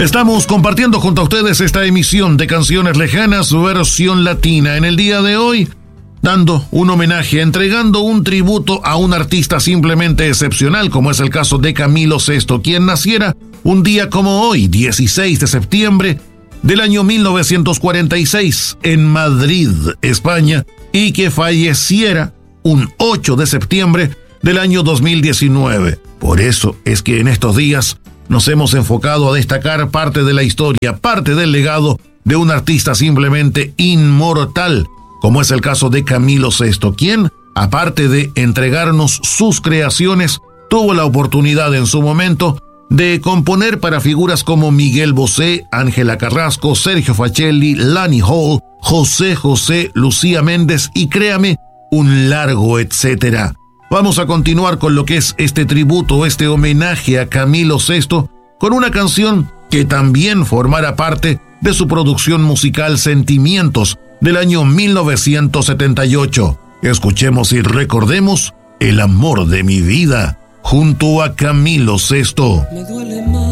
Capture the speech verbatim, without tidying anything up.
Estamos compartiendo junto a ustedes esta emisión de Canciones Lejanas, versión latina. En el día de hoy, dando un homenaje, entregando un tributo a un artista simplemente excepcional, como es el caso de Camilo Sesto, quien naciera un día como hoy, dieciséis de septiembre del año mil novecientos cuarenta y seis, en Madrid, España, y que falleciera un ocho de septiembre del año dos mil diecinueve. Por eso es que en estos días nos hemos enfocado a destacar parte de la historia, parte del legado de un artista simplemente inmortal, como es el caso de Camilo Sesto, quien, aparte de entregarnos sus creaciones, tuvo la oportunidad en su momento de componer para figuras como Miguel Bosé, Ángela Carrasco, Sergio Facelli, Lani Hall, José José, Lucía Méndez y créame, un largo etcétera. Vamos a continuar con lo que es este tributo, este homenaje a Camilo Sesto, con una canción que también formará parte de su producción musical Sentimientos del año mil novecientos setenta y ocho. Escuchemos y recordemos El amor de mi vida junto a Camilo Sesto. Me duele más